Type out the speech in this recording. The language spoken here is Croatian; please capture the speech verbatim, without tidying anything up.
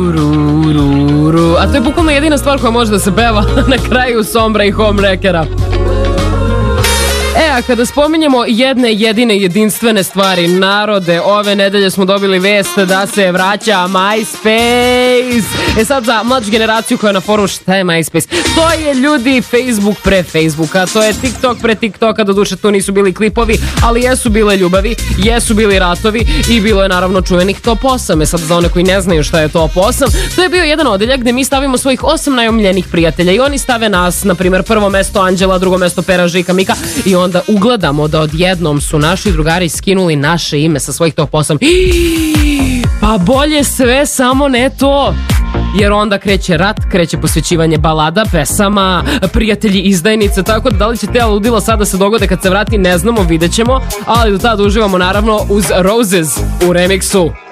Ru, ru, ru. A to je bukvalno jedina stvar koja može da se peva na kraju Sombra i Homewreckera. E, a kada spominjemo jedne jedine jedinstvene stvari, narode, ove nedelje smo dobili vest da se vraća MySpace. E sad za mlađu generaciju koja je na forumu, šta je MySpace? To je, ljudi, Facebook pre Facebooka, to je TikTok pre TikToka, doduše tu nisu bili klipovi, ali jesu bile ljubavi, jesu bili ratovi i bilo je naravno čuvenih top osam. E sad za one koji ne znaju šta je top osam, to je bio jedan odeljak gde mi stavimo svojih osam najomiljenijih prijatelja i oni stave nas, na primjer, prvo mesto Anđela, drugo mesto Pera, Žika, Mika i onda ugledamo da odjednom su naši drugari skinuli naše ime sa svojih top osam. Pa bolje sve, samo ne to. Jer onda kreće rat, kreće posvećivanje balada, pesama, prijatelji izdajnice, tako da da li će te ludila sada se dogode kad se vrati, ne znamo, vidjet ćemo, ali do tada uživamo naravno uz Roses u remiksu